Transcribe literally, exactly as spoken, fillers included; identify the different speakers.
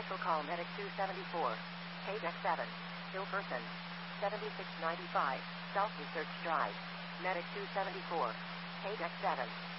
Speaker 1: Special call Medic two seventy-four. Paydeck seven. Still person. seventy-six ninety-five. South Research Drive. Medic two seventy-four. Paydeck seven.